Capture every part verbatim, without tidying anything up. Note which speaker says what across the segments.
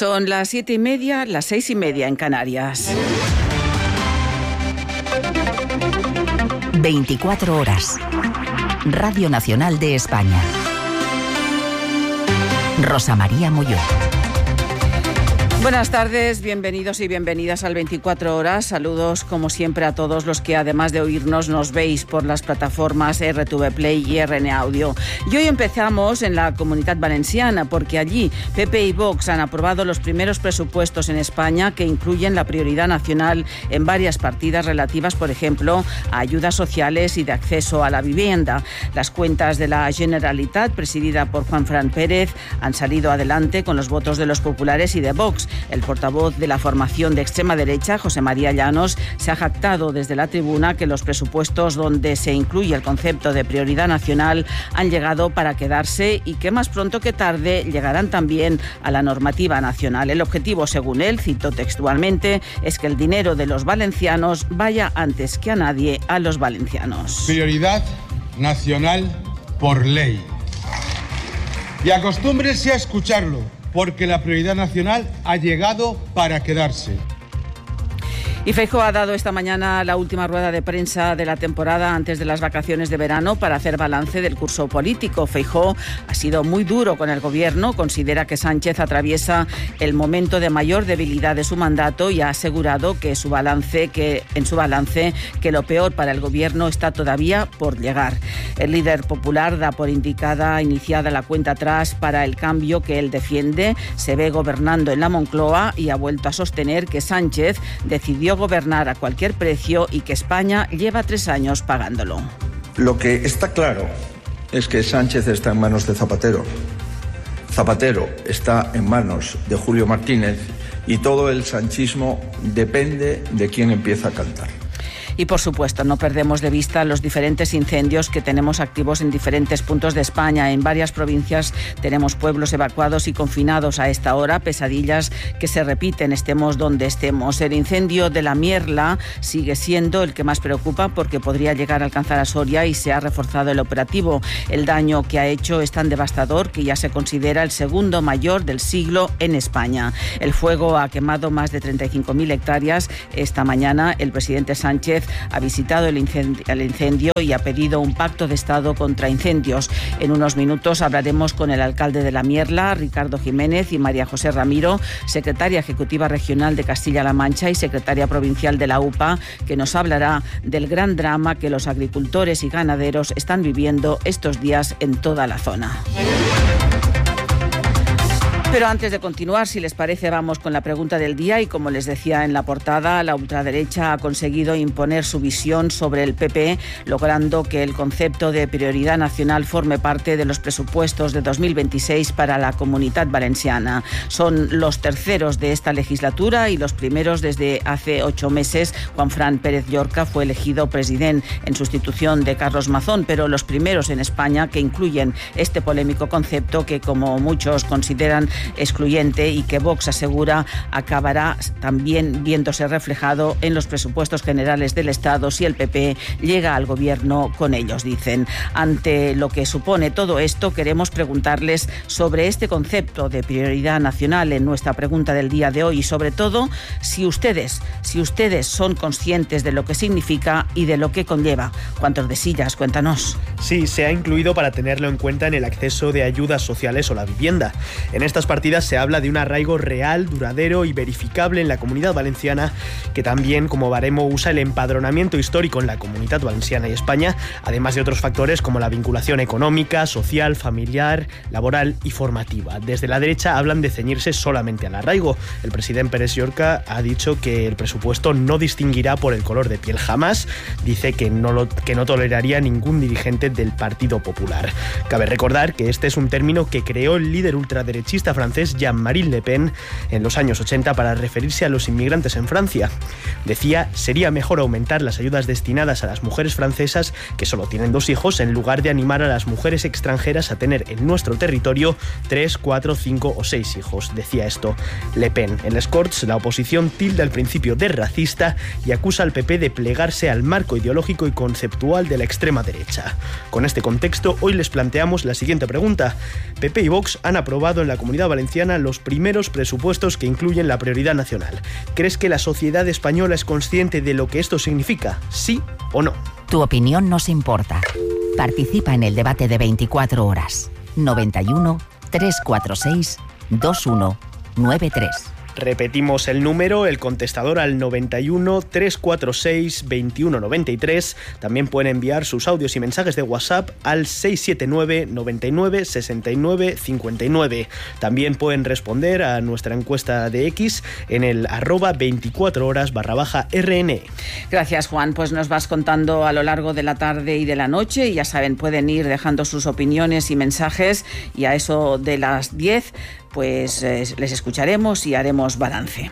Speaker 1: Son las siete y media, las seis y media en Canarias.
Speaker 2: veinticuatro horas. Radio Nacional de España. Rosa María Molló.
Speaker 1: Buenas tardes, bienvenidos y bienvenidas al veinticuatro horas. Saludos como siempre a todos los que además de oírnos nos veis por las plataformas R T V Play y R N Audio. Y hoy empezamos en la Comunitat Valenciana porque allí P P y Vox han aprobado los primeros presupuestos en España que incluyen la prioridad nacional en varias partidas relativas, por ejemplo, a ayudas sociales y de acceso a la vivienda. Las cuentas de la Generalitat, presidida por Juanfran Pérez, han salido adelante con los votos de los populares y de Vox. El portavoz de la formación de extrema derecha, José María Llanos, se ha jactado desde la tribuna que los presupuestos donde se incluye el concepto de prioridad nacional han llegado para quedarse y que más pronto que tarde llegarán también a la normativa nacional. El objetivo, según él, cito textualmente, es que el dinero de los valencianos vaya antes que a nadie a los valencianos.
Speaker 3: Prioridad nacional por ley. Y acostúmbrese a escucharlo, porque la prioridad nacional ha llegado para quedarse.
Speaker 1: Y Feijóo ha dado esta mañana la última rueda de prensa de la temporada antes de las vacaciones de verano para hacer balance del curso político. Feijóo ha sido muy duro con el gobierno, considera que Sánchez atraviesa el momento de mayor debilidad de su mandato y ha asegurado que su balance, que en su balance que lo peor para el gobierno está todavía por llegar. El líder popular da por indicada iniciada la cuenta atrás para el cambio que él defiende. Se ve gobernando en la Moncloa y ha vuelto a sostener que Sánchez decidió gobernar a cualquier precio y que España lleva tres años pagándolo.
Speaker 4: Lo que está claro es que Sánchez está en manos de Zapatero. Zapatero está en manos de Julio Martínez y todo el sanchismo depende de quién empieza a cantar.
Speaker 1: Y, por supuesto, no perdemos de vista los diferentes incendios que tenemos activos en diferentes puntos de España. En varias provincias tenemos pueblos evacuados y confinados a esta hora, pesadillas que se repiten, estemos donde estemos. El incendio de la Mierla sigue siendo el que más preocupa porque podría llegar a alcanzar a Soria y se ha reforzado el operativo. El daño que ha hecho es tan devastador que ya se considera el segundo mayor del siglo en España. El fuego ha quemado más de treinta y cinco mil hectáreas. Esta mañana el presidente Sánchez ha visitado el incendio, el incendio y ha pedido un pacto de Estado contra incendios. En unos minutos hablaremos con el alcalde de La Mierla, Ricardo Jiménez, y María José Ramiro, secretaria ejecutiva regional de Castilla-La Mancha y secretaria provincial de la U P A, que nos hablará del gran drama que los agricultores y ganaderos están viviendo estos días en toda la zona. Pero antes de continuar, si les parece, vamos con la pregunta del día y, como les decía en la portada, la ultraderecha ha conseguido imponer su visión sobre el P P, logrando que el concepto de prioridad nacional forme parte de los presupuestos de dos mil veintiséis para la Comunitat Valenciana. Son los terceros de esta legislatura y los primeros desde hace ocho meses. Juanfran Pérez Llorca fue elegido presidente en sustitución de Carlos Mazón, pero los primeros en España que incluyen este polémico concepto que, como muchos consideran excluyente y que Vox asegura acabará también viéndose reflejado en los presupuestos generales del Estado si el P P llega al gobierno con ellos, dicen. Ante lo que supone todo esto, queremos preguntarles sobre este concepto de prioridad nacional en nuestra pregunta del día de hoy y, sobre todo, si ustedes, si ustedes son conscientes de lo que significa y de lo que conlleva. Juan Tordesillas, cuéntanos.
Speaker 5: Sí, se ha incluido para tenerlo en cuenta en el acceso de ayudas sociales o la vivienda. En estas partidas se habla de un arraigo real, duradero y verificable en la Comunidad Valenciana, que también como baremo usa el empadronamiento histórico en la Comunidad Valenciana y España, además de otros factores como la vinculación económica, social, familiar, laboral y formativa. Desde la derecha hablan de ceñirse solamente al arraigo. El presidente Pérez Llorca ha dicho que el presupuesto no distinguirá por el color de piel jamás. Dice que no, lo, que no toleraría ningún dirigente del Partido Popular. Cabe recordar que este es un término que creó el líder ultraderechista francés Jean-Marie Le Pen en los años ochenta para referirse a los inmigrantes en Francia. Decía, sería mejor aumentar las ayudas destinadas a las mujeres francesas que solo tienen dos hijos en lugar de animar a las mujeres extranjeras a tener en nuestro territorio tres, cuatro, cinco o seis hijos. Decía esto Le Pen. En Les Corts, la oposición tilda al principio de racista y acusa al P P de plegarse al marco ideológico y conceptual de la extrema derecha. Con este contexto, hoy les planteamos la siguiente pregunta. P P y Vox han aprobado en la Comunidad Valenciana los primeros presupuestos que incluyen la prioridad nacional. ¿Crees que la sociedad española es consciente de lo que esto significa? ¿Sí o no?
Speaker 2: Tu opinión nos importa. Participa en el debate de veinticuatro horas. noventa y uno, trescientos cuarenta y seis, veintiuno noventa y tres.
Speaker 5: Repetimos el número, el contestador al noventa y uno, trescientos cuarenta y seis, veintiuno noventa y tres. También pueden enviar sus audios y mensajes de WhatsApp al seiscientos setenta y nueve, noventa y nueve, sesenta y nueve, cincuenta y nueve. También pueden responder a nuestra encuesta de X en el arroba veinticuatro horas barra baja R N.
Speaker 1: Gracias, Juan. Pues nos vas contando a lo largo de la tarde y de la noche, y ya saben, pueden ir dejando sus opiniones y mensajes, y a eso de las diez pues eh, les escucharemos y haremos balance.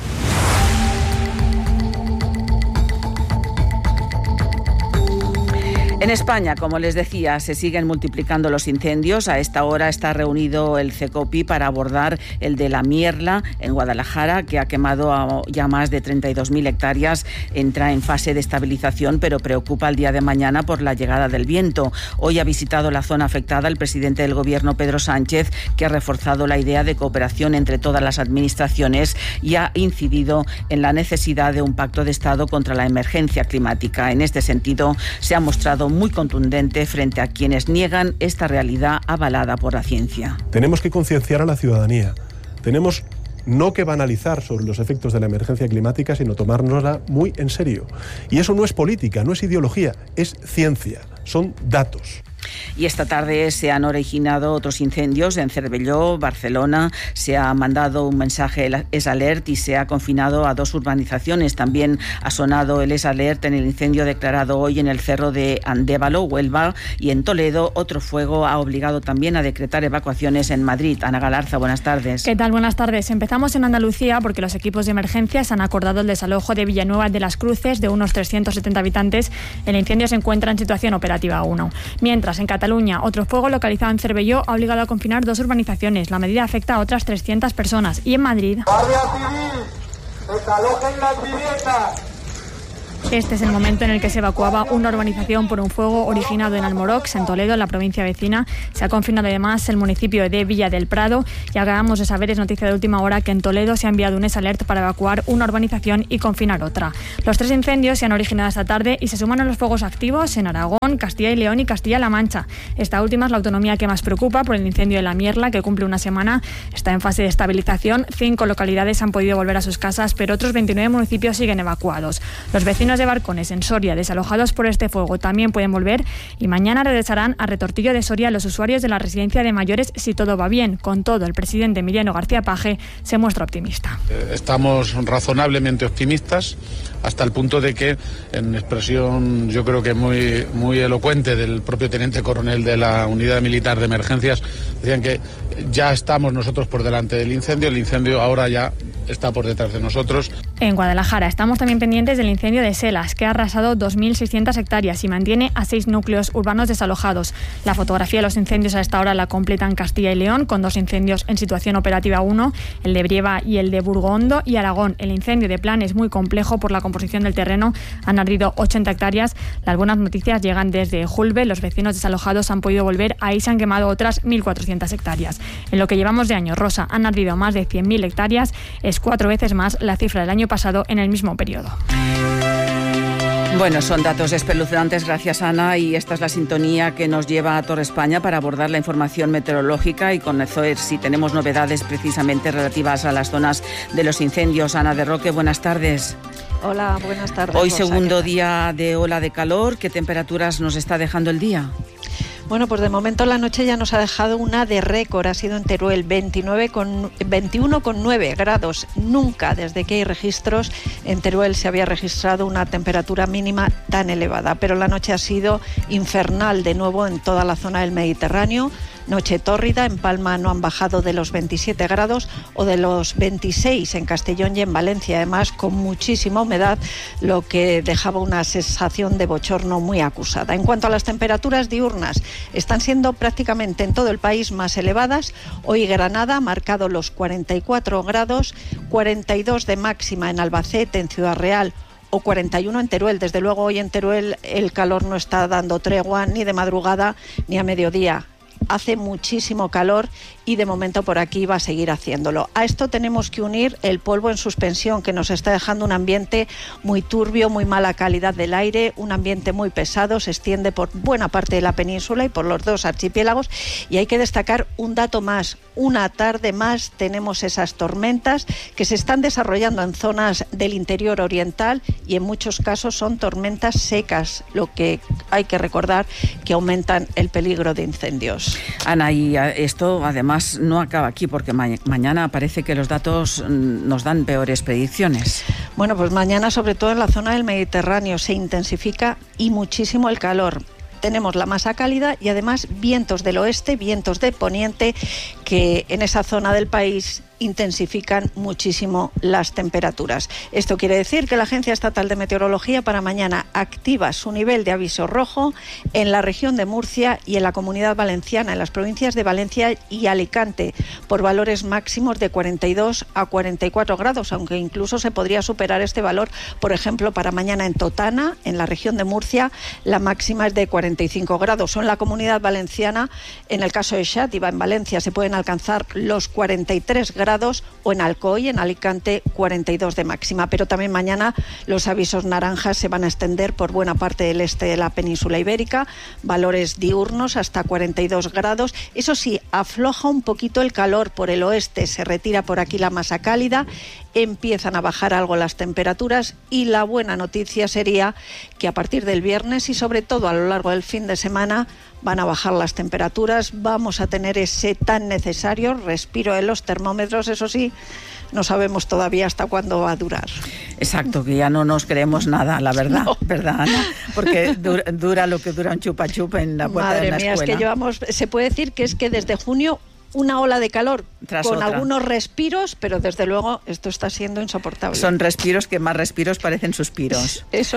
Speaker 1: En España, como les decía, se siguen multiplicando los incendios. A esta hora está reunido el CECOPI para abordar el de La Mierla, en Guadalajara, que ha quemado a ya más de treinta y dos mil hectáreas. Entra en fase de estabilización, pero preocupa el día de mañana por la llegada del viento. Hoy ha visitado la zona afectada el presidente del Gobierno, Pedro Sánchez, que ha reforzado la idea de cooperación entre todas las administraciones y ha incidido en la necesidad de un pacto de Estado contra la emergencia climática. En este sentido, se ha mostrado muy contundente frente a quienes niegan esta realidad avalada por la ciencia.
Speaker 6: Tenemos que concienciar a la ciudadanía. Tenemos no que banalizar sobre los efectos de la emergencia climática, sino tomárnosla muy en serio. Y eso no es política, no es ideología, es ciencia, son datos.
Speaker 1: Y esta tarde se han originado otros incendios en Cervelló, Barcelona. Se ha mandado un mensaje S-Alert y se ha confinado a dos urbanizaciones. También ha sonado el S-Alert en el incendio declarado hoy en el cerro de Andévalo, Huelva, y en Toledo otro fuego ha obligado también a decretar evacuaciones en Madrid. Ana Galarza, buenas tardes.
Speaker 7: ¿Qué tal? Buenas tardes. Empezamos en Andalucía porque los equipos de emergencias han acordado el desalojo de Villanueva de las Cruces, de unos trescientos setenta habitantes. El incendio se encuentra en situación operativa uno. Mientras, en Cataluña, otro fuego localizado en Cervelló ha obligado a confinar dos urbanizaciones. La medida afecta a otras trescientas personas. Y en Madrid...
Speaker 8: ¡Guardia Civil! ¡Desalojen las viviendas!
Speaker 7: Este es el momento en el que se evacuaba una urbanización por un fuego originado en Almorox, en Toledo, en la provincia vecina. Se ha confinado además el municipio de Villa del Prado y acabamos de saber, es noticia de última hora, que en Toledo se ha enviado un S-Alert para evacuar una urbanización y confinar otra. Los tres incendios se han originado esta tarde y se suman a los fuegos activos en Aragón, Castilla y León y Castilla-La Mancha. Esta última es la autonomía que más preocupa por el incendio de La Mierla, que cumple una semana. Está en fase de estabilización. Cinco localidades han podido volver a sus casas, pero otros veintinueve municipios siguen evacuados. Los vecinos de Barcones, en Soria, desalojados por este fuego, también pueden volver, y mañana regresarán a Retortillo de Soria los usuarios de la residencia de mayores si todo va bien. Con todo, el presidente Emiliano García Paje se muestra optimista.
Speaker 9: Estamos razonablemente optimistas, hasta el punto de que, en expresión yo creo que muy, muy elocuente del propio teniente coronel de la Unidad Militar de Emergencias, decían que ya estamos nosotros por delante del incendio, el incendio ahora ya está por detrás de nosotros.
Speaker 7: En Guadalajara estamos también pendientes del incendio de Selas, que ha arrasado dos mil seiscientas hectáreas y mantiene a seis núcleos urbanos desalojados. La fotografía de los incendios a esta hora la completan Castilla y León, con dos incendios en situación operativa uno, el de Brieva y el de Burgondo, y Aragón. El incendio de Plan es muy complejo por la composición del terreno. Han ardido ochenta hectáreas. Las buenas noticias llegan desde Julbe. Los vecinos desalojados han podido volver. Ahí se han quemado otras mil cuatrocientas hectáreas. En lo que llevamos de año, Rosa, han ardido más de cien mil hectáreas. Es cuatro veces más la cifra del año pasado en el mismo periodo.
Speaker 1: Bueno, son datos espeluznantes, gracias Ana, y esta es la sintonía que nos lleva a Torre España para abordar la información meteorológica y conocer si tenemos novedades precisamente relativas a las zonas de los incendios. Ana de Roque, buenas tardes.
Speaker 10: Hola, buenas tardes.
Speaker 1: Hoy
Speaker 10: Rosa,
Speaker 1: segundo día de ola de calor. ¿Qué temperaturas nos está dejando el día?
Speaker 10: Bueno, pues de momento la noche ya nos ha dejado una de récord, ha sido en Teruel, veintinueve con, veintiuno coma nueve grados. Nunca desde que hay registros en Teruel se había registrado una temperatura mínima tan elevada, pero la noche ha sido infernal de nuevo en toda la zona del Mediterráneo. Noche tórrida, en Palma no han bajado de los veintisiete grados o de los veintiséis en Castellón y en Valencia, además con muchísima humedad, lo que dejaba una sensación de bochorno muy acusada. En cuanto a las temperaturas diurnas, están siendo prácticamente en todo el país más elevadas. Hoy Granada ha marcado los cuarenta y cuatro grados, cuarenta y dos de máxima en Albacete, en Ciudad Real, o cuarenta y uno en Teruel. Desde luego hoy en Teruel el calor no está dando tregua ni de madrugada ni a mediodía. hace muchísimo calor y de momento por aquí va a seguir haciéndolo. A esto tenemos que unir el polvo en suspensión, que nos está dejando un ambiente muy turbio, muy mala calidad del aire, un ambiente muy pesado, se extiende por buena parte de la península y por los dos archipiélagos. Y hay que destacar un dato más: una tarde más tenemos esas tormentas que se están desarrollando en zonas del interior oriental y en muchos casos son tormentas secas, lo que hay que recordar que aumentan el peligro de incendios.
Speaker 1: Ana, y esto además no acaba aquí, porque ma- mañana parece que los datos nos dan peores predicciones.
Speaker 10: Bueno, pues mañana, sobre todo en la zona del Mediterráneo, se intensifica y muchísimo el calor. Tenemos la masa cálida y además vientos del oeste, vientos de poniente, que en esa zona del país intensifican muchísimo las temperaturas. Esto quiere decir que la Agencia Estatal de Meteorología para mañana activa su nivel de aviso rojo en la región de Murcia y en la Comunidad Valenciana, en las provincias de Valencia y Alicante, por valores máximos de cuarenta y dos a cuarenta y cuatro grados, aunque incluso se podría superar este valor. Por ejemplo, para mañana en Totana, en la región de Murcia, la máxima es de cuarenta y cinco grados. O en la Comunidad Valenciana, en el caso de Xàtiva, en Valencia, se pueden alcanzar los cuarenta y tres grados, o en Alcoy, en Alicante, cuarenta y dos de máxima. Pero también mañana los avisos naranjas se van a extender por buena parte del este de la península ibérica, valores diurnos hasta cuarenta y dos grados. Eso sí, afloja un poquito el calor por el oeste, se retira por aquí la masa cálida, empiezan a bajar algo las temperaturas y la buena noticia sería que a partir del viernes y sobre todo a lo largo del fin de semana van a bajar las temperaturas, vamos a tener ese tan necesario respiro en los termómetros. Eso sí, no sabemos todavía hasta cuándo va a durar.
Speaker 1: Exacto, que ya no nos creemos nada, la verdad,
Speaker 10: no.
Speaker 1: ¿verdad, Ana? Porque dura, dura lo que dura un chupa chupa en la puerta
Speaker 10: Madre
Speaker 1: de una
Speaker 10: mía,
Speaker 1: escuela.
Speaker 10: es que llevamos, se puede decir que es que desde junio una ola de calor
Speaker 1: Tras
Speaker 10: con
Speaker 1: otra.
Speaker 10: algunos respiros, pero desde luego esto está siendo insoportable.
Speaker 1: Son respiros que más respiros parecen suspiros.
Speaker 10: Eso.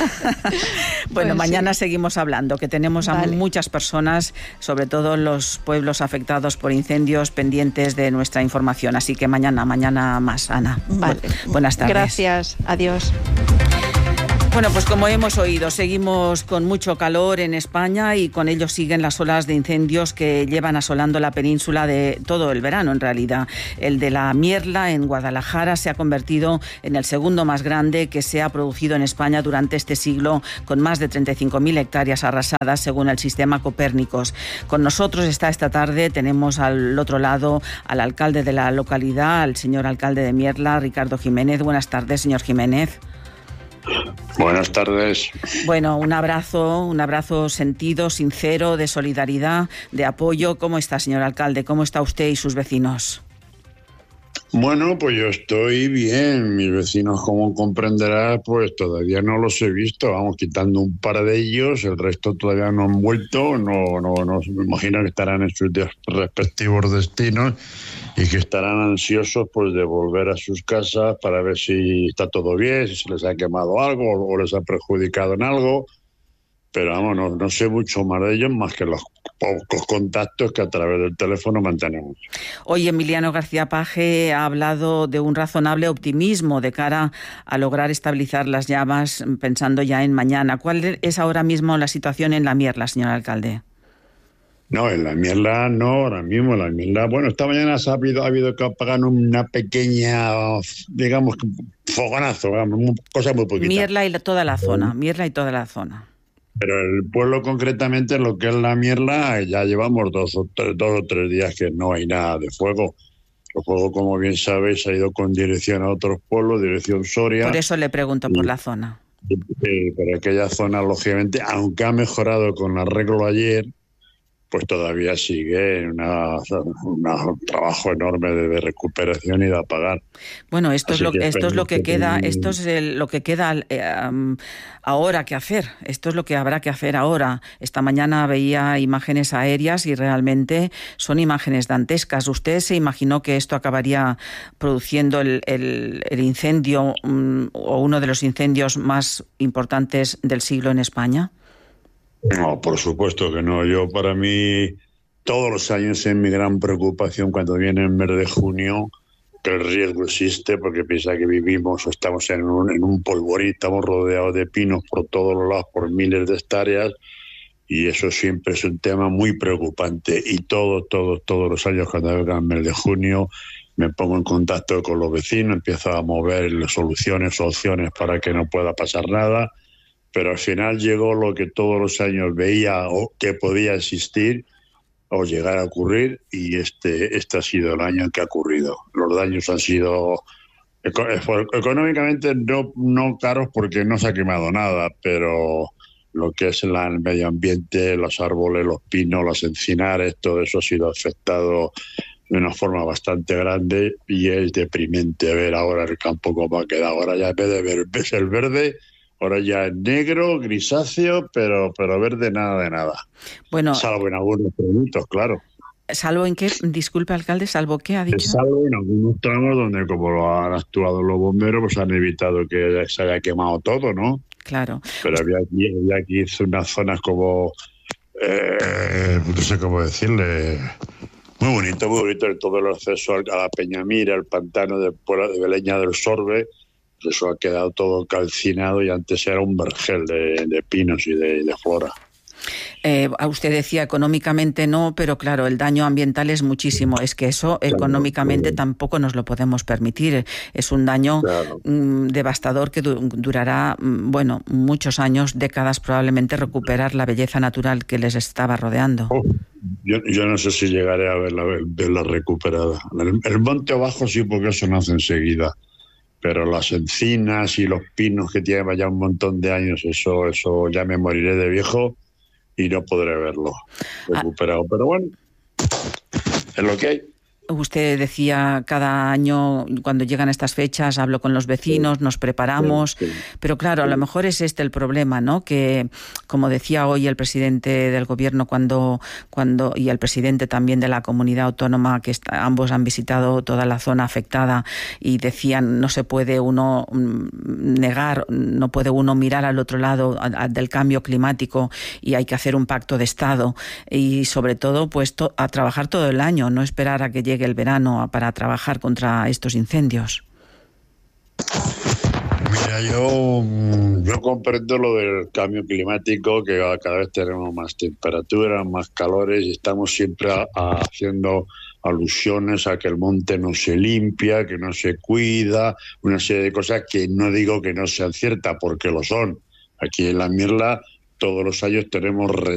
Speaker 1: Bueno,
Speaker 10: Pues
Speaker 1: mañana
Speaker 10: sí.
Speaker 1: seguimos hablando, que tenemos a
Speaker 10: Vale.
Speaker 1: muchas personas, sobre todo los pueblos afectados por incendios, pendientes de nuestra información. Así que mañana, mañana más, Ana.
Speaker 10: Vale.
Speaker 1: Bu- Buenas tardes.
Speaker 10: Gracias. Adiós.
Speaker 1: Bueno, pues como hemos oído, seguimos con mucho calor en España y con ello siguen las olas de incendios que llevan asolando la península de todo el verano, en realidad. El de la Mierla, en Guadalajara, se ha convertido en el segundo más grande que se ha producido en España durante este siglo, con más de treinta y cinco mil hectáreas arrasadas, según el sistema Copérnicos. Con nosotros está esta tarde, tenemos al otro lado al alcalde de la localidad, al señor alcalde de Mierla, Ricardo Jiménez. Buenas tardes, señor Jiménez.
Speaker 11: Buenas tardes.
Speaker 1: Bueno, un abrazo, un abrazo sentido, sincero, de solidaridad, de apoyo. ¿Cómo está, señor alcalde? ¿Cómo está usted y sus vecinos?
Speaker 11: Bueno, pues yo estoy bien. Mis vecinos, como comprenderás, pues todavía no los he visto. Vamos, quitando un par de ellos, el resto todavía no han vuelto. No, no, no me imagino que estarán en sus respectivos destinos y que estarán ansiosos, pues, de volver a sus casas para ver si está todo bien, si se les ha quemado algo o les ha perjudicado en algo. Pero vamos, no, no sé mucho más de ellos, más que los pocos contactos que a través del teléfono mantenemos.
Speaker 1: Hoy Emiliano García Paje ha hablado de un razonable optimismo de cara a lograr estabilizar las llamas, pensando ya en mañana. ¿Cuál es ahora mismo la situación en la Mierla, señor alcalde?
Speaker 11: No, en la Mierla no, ahora mismo en la Mierla. Bueno, esta mañana se ha habido, ha habido que apagar una pequeña, digamos, fogonazo, digamos, cosa muy poquita.
Speaker 1: Mierla y la, toda la zona, Mierla y toda la zona.
Speaker 11: Pero el pueblo concretamente, lo que es la Mierla, ya llevamos dos o tres, dos o tres días que no hay nada de fuego. El fuego, como bien sabéis, ha ido con dirección a otros pueblos, dirección Soria.
Speaker 1: Por eso le pregunto por la zona.
Speaker 11: Sí, pero aquella zona, lógicamente, aunque ha mejorado con el arreglo ayer, pues todavía sigue una, una, un trabajo enorme de, de recuperación y de apagar.
Speaker 1: Bueno, esto
Speaker 11: Así
Speaker 1: es lo
Speaker 11: que
Speaker 1: esto es lo que queda,
Speaker 11: que...
Speaker 1: esto es el, lo que queda eh, um, ahora que hacer. Esto es lo que habrá que hacer ahora. Esta mañana veía imágenes aéreas y realmente son imágenes dantescas. ¿Usted se imaginó que esto acabaría produciendo el, el, el incendio um, o uno de los incendios más importantes del siglo en España?
Speaker 11: No, por supuesto que no. Yo, para mí, todos los años es mi gran preocupación cuando viene el mes de junio, que el riesgo existe, porque piensa que vivimos o estamos en un, en un polvorín, estamos rodeados de pinos por todos los lados, por miles de hectáreas, y eso siempre es un tema muy preocupante. Y todos, todos, todos los años, cuando llega el mes de junio, me pongo en contacto con los vecinos, empiezo a mover soluciones, opciones para que no pueda pasar nada, pero al final llegó lo que todos los años veía o que podía existir o llegar a ocurrir, y este, este ha sido el año en que ha ocurrido. Los daños han sido económicamente no, no caros porque no se ha quemado nada, pero lo que es la, el medio ambiente, los árboles, los pinos, los encinares, todo eso ha sido afectado de una forma bastante grande, y es deprimente ver ahora el campo como ha quedado. Ahora ya en vez de ver ves el verde, ahora ya es negro, grisáceo, pero, pero verde nada de nada.
Speaker 1: Bueno,
Speaker 11: salvo en algunos tramos, claro.
Speaker 1: ¿Salvo en qué? Disculpe, alcalde, ¿salvo qué ha dicho?
Speaker 11: Salvo en algunos tramos donde, como lo han actuado los bomberos, pues han evitado que se haya quemado todo, ¿no?
Speaker 1: Claro.
Speaker 11: Pero había aquí, había aquí unas zonas como, eh, no sé cómo decirle, muy bonito, muy bonito, todo el acceso a la Peñamira, el pantano de, de Beleña del Sorbe. Eso ha quedado todo calcinado, y antes era un vergel de, de pinos y de, de flora.
Speaker 1: Eh, usted decía económicamente no, pero claro, el daño ambiental es muchísimo. Es que eso claro, económicamente claro. tampoco nos lo podemos permitir. Es un daño claro. mmm, devastador que du- durará, mmm, bueno, muchos años, décadas probablemente, recuperar la belleza natural que les estaba rodeando.
Speaker 11: Oh, yo, yo no sé si llegaré a verla, verla recuperada. El, el monte abajo sí, porque eso nace enseguida. Pero las encinas y los pinos que tienen ya un montón de años, eso, eso ya me moriré de viejo y no podré verlo recuperado. Ah. Pero bueno, es lo que hay.
Speaker 1: Usted decía, cada año, cuando llegan estas fechas, hablo con los vecinos, sí. nos preparamos, sí, sí. pero claro, sí. a lo mejor es este el problema, ¿no? Que, como decía hoy el presidente del gobierno cuando, cuando y el presidente también de la comunidad autónoma, que está, ambos han visitado toda la zona afectada, y decían, no se puede uno negar, no puede uno mirar al otro lado a, a, del cambio climático, y hay que hacer un pacto de Estado, y sobre todo, pues, to, a trabajar todo el año, no esperar a que llegue el verano para trabajar contra estos incendios.
Speaker 11: Mira, yo, yo comprendo lo del cambio climático, que cada vez tenemos más temperaturas, más calores, y estamos siempre a, a haciendo alusiones a que el monte no se limpia, que no se cuida, una serie de cosas que no digo que no sean ciertas, porque lo son. Aquí en La Mirla todos los años tenemos